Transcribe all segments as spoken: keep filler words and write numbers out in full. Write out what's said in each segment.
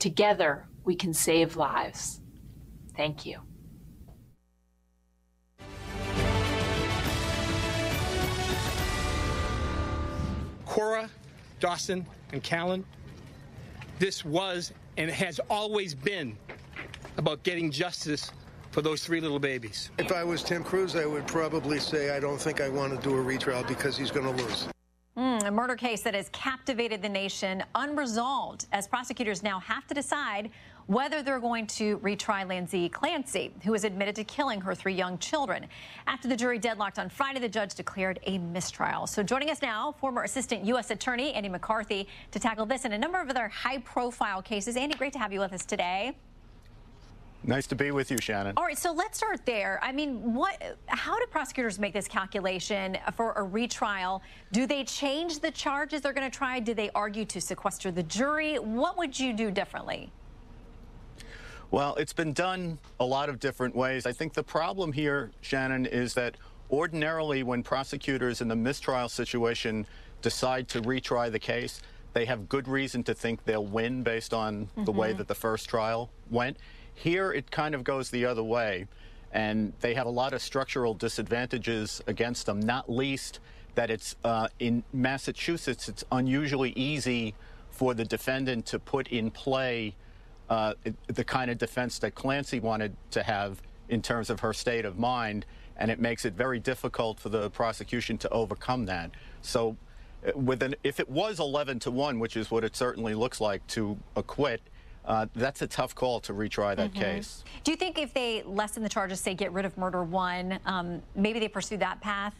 Together, we can save lives. Thank you. Cora, Dawson, and Callan, this was and has always been about getting justice for those three little babies. If I was Tim Cruz, I would probably say I don't think I want to do a retrial because he's going to lose. Mm, a murder case that has captivated the nation unresolved as prosecutors now have to decide whether they're going to retry Lindsay Clancy, who is admitted to killing her three young children. After the jury deadlocked on Friday, the judge declared a mistrial. So joining us now, former Assistant U S Attorney Andy McCarthy to tackle this and a number of other high-profile cases. Andy, great to have you with us today. Nice to be with you, Shannon. All right, so let's start there. I mean, what? How do prosecutors make this calculation for a retrial? Do they change the charges they're going to try? Do they argue to sequester the jury? What would you do differently? Well, it's been done a lot of different ways. I think the problem here, Shannon, is that ordinarily when prosecutors in the mistrial situation decide to retry the case, they have good reason to think they'll win based on mm-hmm. the way that the first trial went. Here, it kind of goes the other way, and they have a lot of structural disadvantages against them, not least that it's uh, in Massachusetts, it's unusually easy for the defendant to put in play uh, the kind of defense that Clancy wanted to have in terms of her state of mind, and it makes it very difficult for the prosecution to overcome that. So with an, if it was eleven to one, which is what it certainly looks like, to acquit, Uh, that's a tough call to retry that mm-hmm. case. Do you think if they lessen the charges, say get rid of murder one, um, maybe they pursue that path?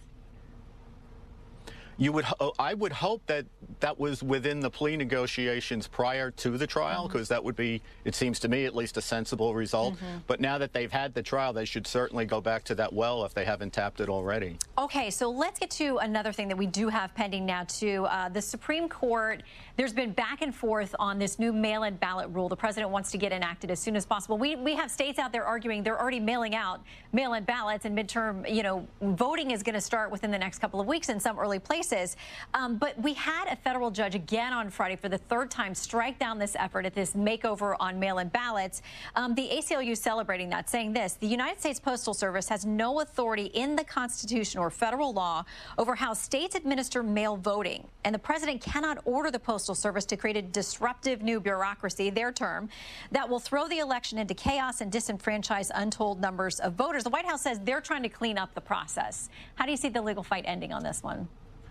You would, I would hope that that was within the plea negotiations prior to the trial, because mm-hmm. that would be, it seems to me, at least a sensible result. Mm-hmm. But now that they've had the trial, they should certainly go back to that well if they haven't tapped it already. Okay, so let's get to another thing that we do have pending now, too. Uh, the Supreme Court, there's been back and forth on this new mail-in ballot rule. The president wants to get enacted as soon as possible. We, we have states out there arguing they're already mailing out mail-in ballots, and midterm, you know, voting is going to start within the next couple of weeks in some early places. Um, but we had a federal judge again on Friday for the third time strike down this effort at this makeover on mail-in ballots. Um, the A C L U celebrating that, saying this: the United States Postal Service has no authority in the Constitution or federal law over how states administer mail voting, and the president cannot order the Postal Service to create a disruptive new bureaucracy, their term, that will throw the election into chaos and disenfranchise untold numbers of voters. The White House says they're trying to clean up the process. How do you see the legal fight ending on this one?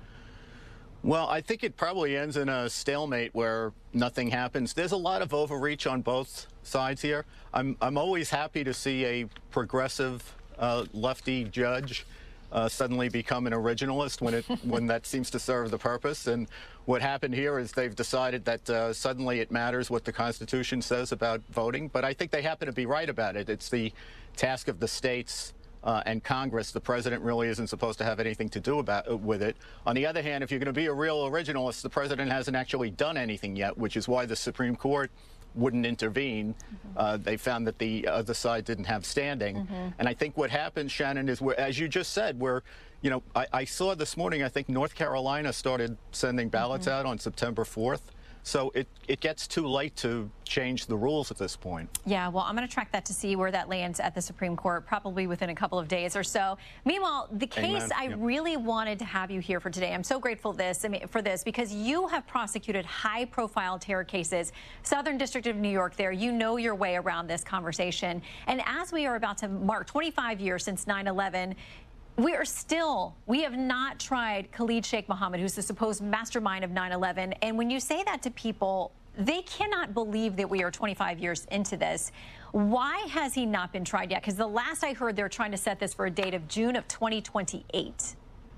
Well, I think it probably ends in a stalemate where nothing happens. There's a lot of overreach on both sides here. I'm, I'm always happy to see a progressive uh, lefty judge uh, suddenly become an originalist when it when that seems to serve the purpose. And what happened here is they've decided that uh, suddenly it matters what the Constitution says about voting. But I think they happen to be right about it. It's the task of the states Uh, and Congress. The president really isn't supposed to have anything to do about uh, with it. On the other hand, if you're going to be a real originalist, the president hasn't actually done anything yet, which is why the Supreme Court wouldn't intervene. Mm-hmm. uh, they found that the other side didn't have standing. Mm-hmm. And I think what happens, Shannon, is where, as you just said, where, you know, I, I saw this morning, I think North Carolina started sending ballots mm-hmm. out on September fourth. So it, it gets too late to change the rules at this point. Yeah, well, I'm going to track that to see where that lands at the Supreme Court, probably within a couple of days or so. Meanwhile, the case Amen. I yeah. really wanted to have you here for today. I'm so grateful this I mean, for this because you have prosecuted high-profile terror cases. Southern District of New York there, you know your way around this conversation. And as we are about to mark twenty-five years since nine eleven, we are still, we have not tried Khalid Sheikh Mohammed, who's the supposed mastermind of nine eleven. And when you say that to people, they cannot believe that we are twenty-five years into this. Why has he not been tried yet? Because the last I heard, they're trying to set this for a date of June of twenty twenty-eight.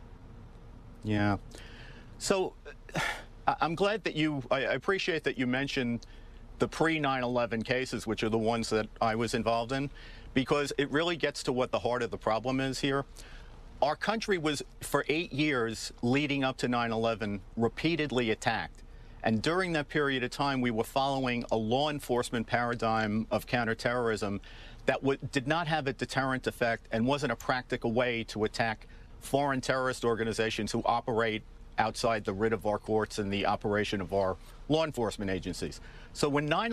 Yeah. So I'm glad that you, I appreciate that you mentioned the pre nine eleven cases, which are the ones that I was involved in, because it really gets to what the heart of the problem is here. Our country was, for eight years leading up to nine eleven, repeatedly attacked. And during that period of time, we were following a law enforcement paradigm of counterterrorism that w did not have a deterrent effect and wasn't a practical way to attack foreign terrorist organizations who operate outside the writ of our courts and the operation of our law enforcement agencies. So when nine